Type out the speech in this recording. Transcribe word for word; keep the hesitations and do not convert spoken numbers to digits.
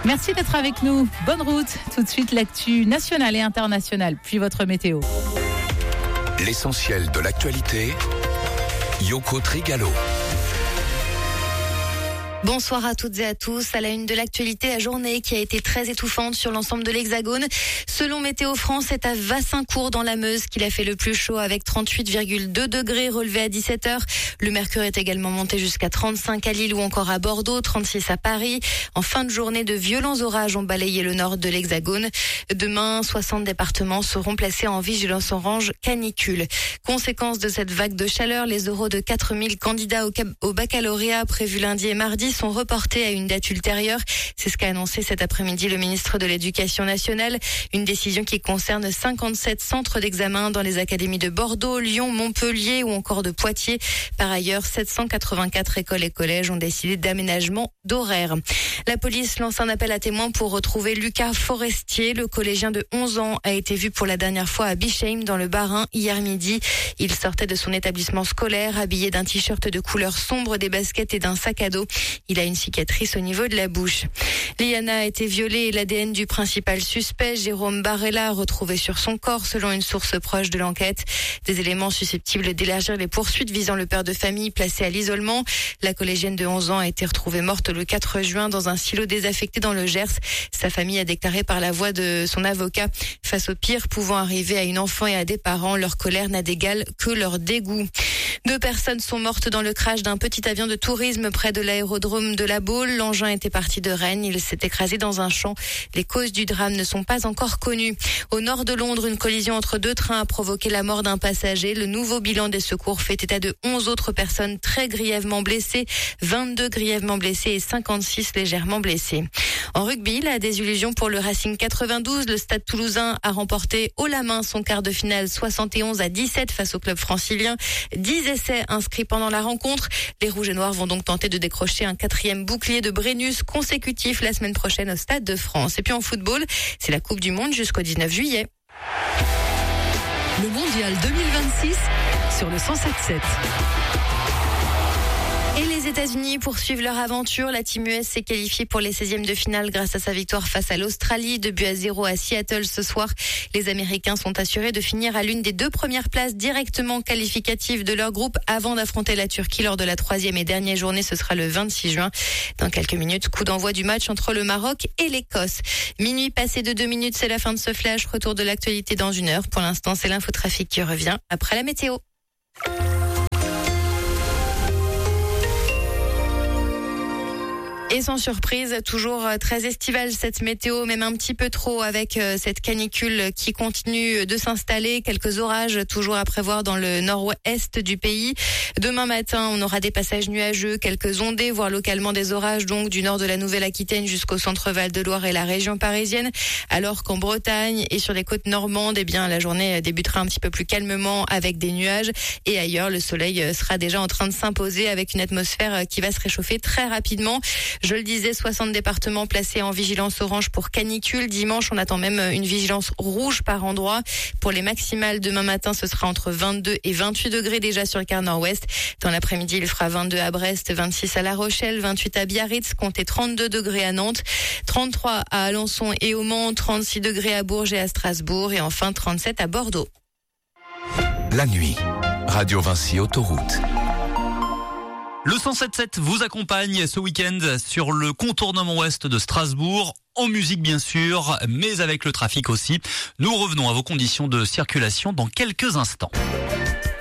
Merci d'être avec nous. Bonne route. Tout de suite, l'actu nationale et internationale, puis votre météo. L'essentiel de l'actualité, Yoko Trigalo. Bonsoir à toutes et à tous. À la une de l'actualité, la journée qui a été très étouffante sur l'ensemble de l'Hexagone. Selon Météo France, c'est à Wassincourt dans la Meuse qu'il a fait le plus chaud avec trente-huit virgule deux degrés relevés à dix-sept heures. Le mercure est également monté jusqu'à trente-cinq à Lille ou encore à Bordeaux, trente-six à Paris. En fin de journée, de violents orages ont balayé le nord de l'Hexagone. Demain, soixante départements seront placés en vigilance orange canicule. Conséquence de cette vague de chaleur, les oraux de quatre mille candidats au, au baccalauréat prévus lundi et mardi sont reportés à une date ultérieure. C'est ce qu'a annoncé cet après-midi le ministre de l'Éducation nationale. Une décision qui concerne cinquante-sept centres d'examen dans les académies de Bordeaux, Lyon, Montpellier ou encore de Poitiers. Par ailleurs, sept cent quatre-vingt-quatre écoles et collèges ont décidé d'aménagement d'horaire. La police lance un appel à témoins pour retrouver Lucas Forestier. Le collégien de onze ans a été vu pour la dernière fois à Bischheim dans le Bas-Rhin hier midi. Il sortait de son établissement scolaire habillé d'un t-shirt de couleur sombre, des baskets et d'un sac à dos. Il a une cicatrice au niveau de la bouche. Liana a été violée et l'A D N du principal suspect, Jérôme Barella, retrouvé sur son corps selon une source proche de l'enquête. Des éléments susceptibles d'élargir les poursuites visant le père de famille placé à l'isolement. La collégienne de onze ans a été retrouvée morte le quatre juin dans un silo désaffecté dans le Gers. Sa famille a déclaré par la voix de son avocat. Face au pire pouvant arriver à une enfant et à des parents, leur colère n'a d'égal que leur dégoût. Deux personnes sont mortes dans le crash d'un petit avion de tourisme près de l'aérodrome de La Baule. L'engin était parti de Rennes. Il s'est écrasé dans un champ. Les causes du drame ne sont pas encore connues. Au nord de Londres, une collision entre deux trains a provoqué la mort d'un passager. Le nouveau bilan des secours fait état de onze autres personnes très grièvement blessées, vingt-deux grièvement blessées et cinquante-six légèrement blessées. En rugby, la désillusion pour le Racing quatre-vingt-douze. Le Stade Toulousain a remporté haut la main son quart de finale soixante et onze à dix-sept face au club francilien. dix essais inscrits pendant la rencontre. Les Rouges et Noirs vont donc tenter de décrocher un quatrième bouclier de Brennus consécutif la semaine prochaine au Stade de France. Et puis en football, c'est la Coupe du Monde jusqu'au dix-neuf juillet. Le Mondial deux mille vingt-six sur le cent sept sept. Et les États-Unis poursuivent leur aventure. La Team U S s'est qualifiée pour les seizièmes de finale grâce à sa victoire face à l'Australie. deux buts à zéro à Seattle ce soir. Les Américains sont assurés de finir à l'une des deux premières places directement qualificatives de leur groupe avant d'affronter la Turquie lors de la troisième et dernière journée. Ce sera le vingt-six juin. Dans quelques minutes, coup d'envoi du match entre le Maroc et l'Écosse. Minuit passé de deux minutes, c'est la fin de ce flash. Retour de l'actualité dans une heure. Pour l'instant, c'est l'infotrafic qui revient après la météo. Et sans surprise, toujours très estivale cette météo, même un petit peu trop avec cette canicule qui continue de s'installer. Quelques orages toujours à prévoir dans le nord-ouest du pays. Demain matin, on aura des passages nuageux, quelques ondées, voire localement des orages, donc du nord de la Nouvelle-Aquitaine jusqu'au centre Val-de-Loire et la région parisienne. Alors qu'en Bretagne et sur les côtes normandes, eh bien, la journée débutera un petit peu plus calmement avec des nuages. Et ailleurs, le soleil sera déjà en train de s'imposer avec une atmosphère qui va se réchauffer très rapidement. Je le disais, soixante départements placés en vigilance orange pour canicule. Dimanche, on attend même une vigilance rouge par endroit. Pour les maximales, demain matin, ce sera entre vingt-deux et vingt-huit degrés déjà sur le quart nord-ouest. Dans l'après-midi, il fera vingt-deux à Brest, vingt-six à La Rochelle, vingt-huit à Biarritz, comptez trente-deux degrés à Nantes, trente-trois à Alençon et au Mans, trente-six degrés à Bourges et à Strasbourg et enfin trente-sept à Bordeaux. La nuit, Radio Vinci Autoroute. Le cent sept sept vous accompagne ce week-end sur le contournement ouest de Strasbourg, en musique bien sûr, mais avec le trafic aussi. Nous revenons à vos conditions de circulation dans quelques instants.